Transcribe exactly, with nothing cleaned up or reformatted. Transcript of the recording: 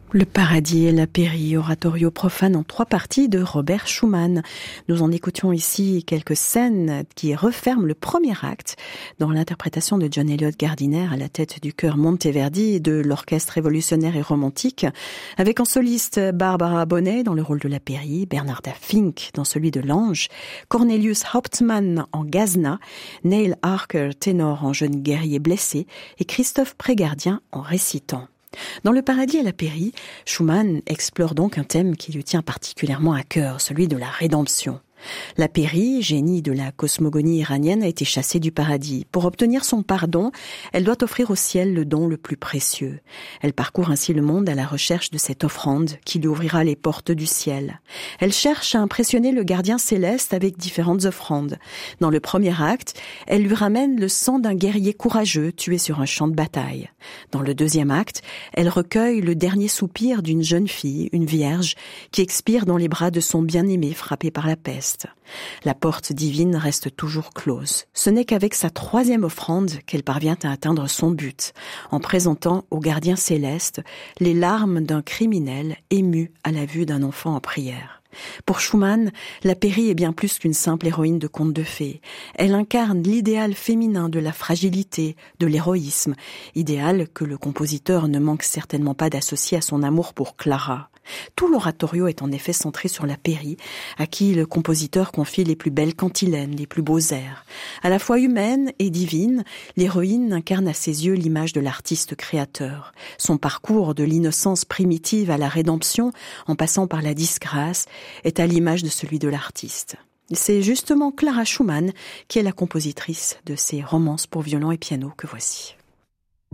Le paradis et la péri, oratorio profane en trois parties de Robert Schumann. Nous en écoutions ici quelques scènes qui referment le premier acte dans l'interprétation de John Eliot Gardiner à la tête du chœur Monteverdi et de l'orchestre révolutionnaire et romantique, avec en soliste Barbara Bonnet dans le rôle de la péri, Bernarda Fink dans celui de l'ange, Cornelius Hauptmann en gazna, Neil Harker ténor en jeune guerrier blessé et Christophe Prégardien en récitant. Dans Le paradis et la péri, Schumann explore donc un thème qui lui tient particulièrement à cœur, celui de la rédemption. La péri, génie de la cosmogonie iranienne, a été chassée du paradis. Pour obtenir son pardon, elle doit offrir au ciel le don le plus précieux. Elle parcourt ainsi le monde à la recherche de cette offrande qui lui ouvrira les portes du ciel. Elle cherche à impressionner le gardien céleste avec différentes offrandes. Dans le premier acte, elle lui ramène le sang d'un guerrier courageux tué sur un champ de bataille. Dans le deuxième acte, elle recueille le dernier soupir d'une jeune fille, une vierge, qui expire dans les bras de son bien-aimé frappé par la peste. La porte divine reste toujours close. Ce n'est qu'avec sa troisième offrande qu'elle parvient à atteindre son but, en présentant au gardien céleste les larmes d'un criminel ému à la vue d'un enfant en prière. Pour Schumann, la péri est bien plus qu'une simple héroïne de conte de fées. Elle incarne l'idéal féminin de la fragilité, de l'héroïsme, idéal que le compositeur ne manque certainement pas d'associer à son amour pour Clara. Tout l'oratorio est en effet centré sur la péri, à qui le compositeur confie les plus belles cantilènes, les plus beaux airs. À la fois humaine et divine, l'héroïne incarne à ses yeux l'image de l'artiste créateur. Son parcours de l'innocence primitive à la rédemption, en passant par la disgrâce, est à l'image de celui de l'artiste. C'est justement Clara Schumann qui est la compositrice de ces romances pour violon et piano que voici.